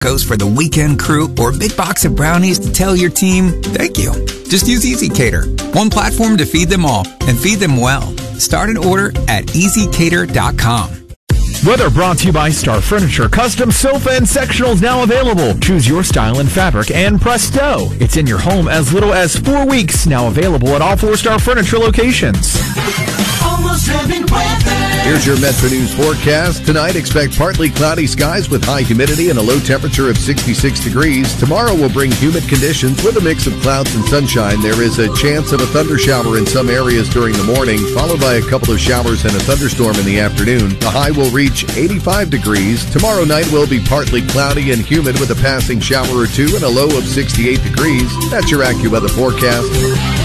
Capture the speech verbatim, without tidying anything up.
tacos for the weekend crew, or a big box of brownies to tell your team thank you. Just use EasyCater. One platform to feed them all and feed them well. Start an order at easy cater dot com. Weather brought to you by Star Furniture. Custom sofa and sectionals now available. Choose your style and fabric, and presto, it's in your home as little as four weeks. Now available at all four Star Furniture locations. Almost heaven weather. Here's your Metro News forecast. Tonight, expect partly cloudy skies with high humidity and a low temperature of sixty-six degrees. Tomorrow will bring humid conditions with a mix of clouds and sunshine. There is a chance of a thunder shower in some areas during the morning, followed by a couple of showers and a thunderstorm in the afternoon. The high will reach eighty-five degrees. Tomorrow night will be partly cloudy and humid with a passing shower or two and a low of sixty-eight degrees. That's your AccuWeather forecast.